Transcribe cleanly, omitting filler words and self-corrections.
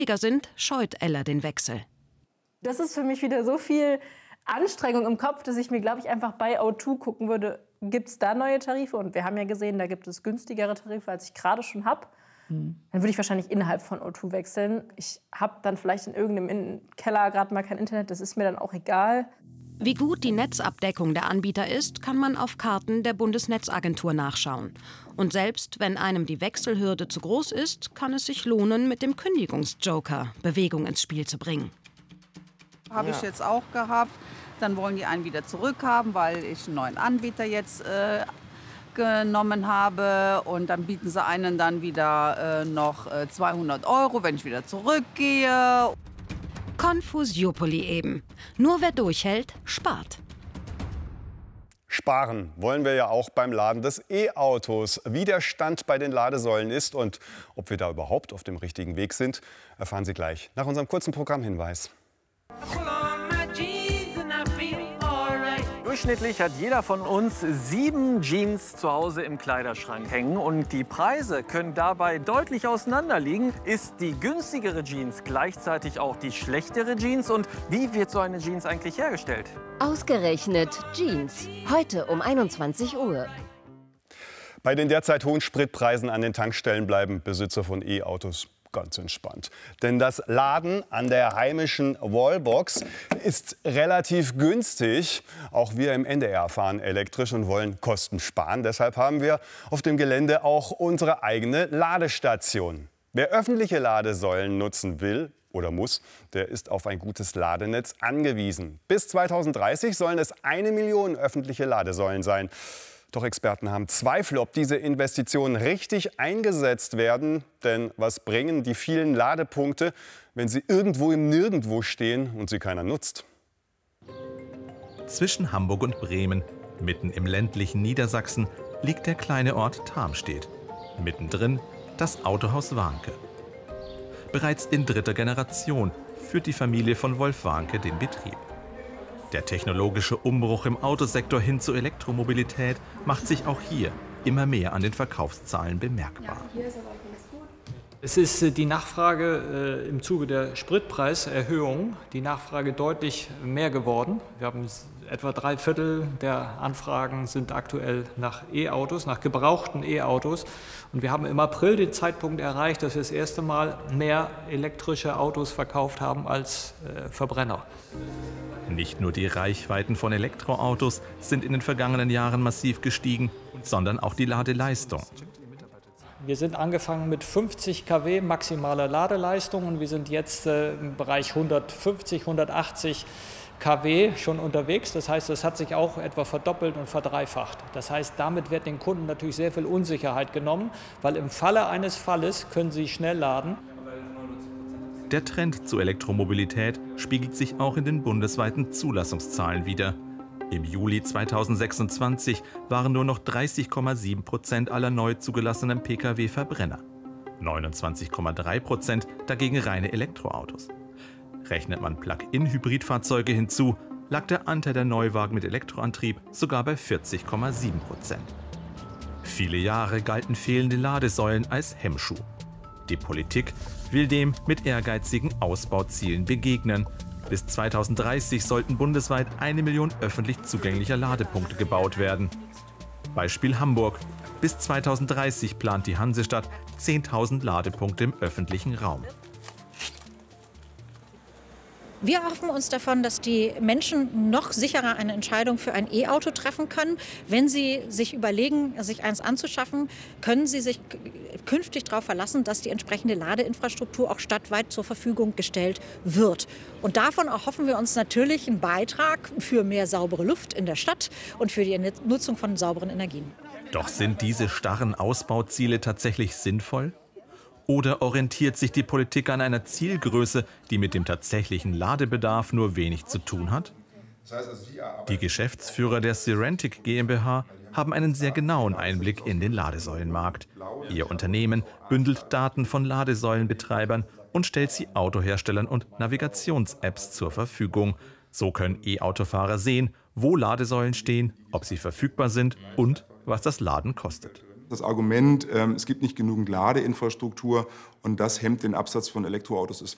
sind, scheut Ella den Wechsel. Das ist für mich wieder so viel Anstrengung im Kopf, dass ich mir, glaube ich, einfach bei O2 gucken würde, gibt es da neue Tarife? Und wir haben ja gesehen, da gibt es günstigere Tarife, als ich gerade schon habe. Dann würde ich wahrscheinlich innerhalb von O2 wechseln. Ich habe dann vielleicht in irgendeinem Keller gerade mal kein Internet, das ist mir dann auch egal. Wie gut die Netzabdeckung der Anbieter ist, kann man auf Karten der Bundesnetzagentur nachschauen. Und selbst wenn einem die Wechselhürde zu groß ist, kann es sich lohnen, mit dem Kündigungsjoker Bewegung ins Spiel zu bringen. Habe ich jetzt auch gehabt. Dann wollen die einen wieder zurückhaben, weil ich einen neuen Anbieter jetzt genommen habe. Und dann bieten sie einen dann wieder noch 200 €, wenn ich wieder zurückgehe. Konfusiopoli eben. Nur wer durchhält, spart. Sparen wollen wir ja auch beim Laden des E-Autos. Wie der Stand bei den Ladesäulen ist und ob wir da überhaupt auf dem richtigen Weg sind, erfahren Sie gleich nach unserem kurzen Programmhinweis. Durchschnittlich hat jeder von uns 7 Jeans zu Hause im Kleiderschrank hängen. Und die Preise können dabei deutlich auseinander liegen. Ist die günstigere Jeans gleichzeitig auch die schlechtere Jeans? Und wie wird so eine Jeans eigentlich hergestellt? Ausgerechnet Jeans. Heute um 21 Uhr. Bei den derzeit hohen Spritpreisen an den Tankstellen bleiben Besitzer von E-Autos ganz entspannt. Denn das Laden an der heimischen Wallbox ist relativ günstig. Auch wir im NDR fahren elektrisch und wollen Kosten sparen. Deshalb haben wir auf dem Gelände auch unsere eigene Ladestation. Wer öffentliche Ladesäulen nutzen will oder muss, der ist auf ein gutes Ladenetz angewiesen. Bis 2030 sollen es 1 Million öffentliche Ladesäulen sein. Doch Experten haben Zweifel, ob diese Investitionen richtig eingesetzt werden. Denn was bringen die vielen Ladepunkte, wenn sie irgendwo im Nirgendwo stehen und sie keiner nutzt? Zwischen Hamburg und Bremen, mitten im ländlichen Niedersachsen, liegt der kleine Ort Tarmstedt. Mittendrin das Autohaus Warnke. Bereits in 3. Generation führt die Familie von Wolf Warnke den Betrieb. Der technologische Umbruch im Autosektor hin zur Elektromobilität macht sich auch hier immer mehr an den Verkaufszahlen bemerkbar. Es ist die Nachfrage im Zuge der Spritpreiserhöhung, die Nachfrage deutlich mehr geworden. Wir haben etwa 3/4 der Anfragen sind aktuell nach E-Autos, nach gebrauchten E-Autos. Und wir haben im April den Zeitpunkt erreicht, dass wir das erste Mal mehr elektrische Autos verkauft haben als Verbrenner. Nicht nur die Reichweiten von Elektroautos sind in den vergangenen Jahren massiv gestiegen, sondern auch die Ladeleistung. Wir sind angefangen mit 50 kW maximaler Ladeleistung und wir sind jetzt im Bereich 150, 180 kW schon unterwegs. Das heißt, das hat sich auch etwa verdoppelt und verdreifacht. Das heißt, damit wird den Kunden natürlich sehr viel Unsicherheit genommen, weil im Falle eines Falles können sie schnell laden. Der Trend zur Elektromobilität spiegelt sich auch in den bundesweiten Zulassungszahlen wider. Im Juli 2026 waren nur noch 30,7% aller neu zugelassenen Pkw Verbrenner. 29,3% dagegen reine Elektroautos. Rechnet man Plug-in-Hybridfahrzeuge hinzu, lag der Anteil der Neuwagen mit Elektroantrieb sogar bei 40,7%. Viele Jahre galten fehlende Ladesäulen als Hemmschuh. Die Politik will dem mit ehrgeizigen Ausbauzielen begegnen. Bis 2030 sollten bundesweit 1 Million öffentlich zugänglicher Ladepunkte gebaut werden. Beispiel Hamburg. Bis 2030 plant die Hansestadt 10.000 Ladepunkte im öffentlichen Raum. Wir erhoffen uns davon, dass die Menschen noch sicherer eine Entscheidung für ein E-Auto treffen können. Wenn sie sich überlegen, sich eins anzuschaffen, können sie sich künftig darauf verlassen, dass die entsprechende Ladeinfrastruktur auch stadtweit zur Verfügung gestellt wird. Und davon erhoffen wir uns natürlich einen Beitrag für mehr saubere Luft in der Stadt und für die Nutzung von sauberen Energien. Doch sind diese starren Ausbauziele tatsächlich sinnvoll? Oder orientiert sich die Politik an einer Zielgröße, die mit dem tatsächlichen Ladebedarf nur wenig zu tun hat? Die Geschäftsführer der Sirentic GmbH haben einen sehr genauen Einblick in den Ladesäulenmarkt. Ihr Unternehmen bündelt Daten von Ladesäulenbetreibern und stellt sie Autoherstellern und Navigations-Apps zur Verfügung. So können E-Autofahrer sehen, wo Ladesäulen stehen, ob sie verfügbar sind und was das Laden kostet. Das Argument, es gibt nicht genügend Ladeinfrastruktur und das hemmt den Absatz von Elektroautos, ist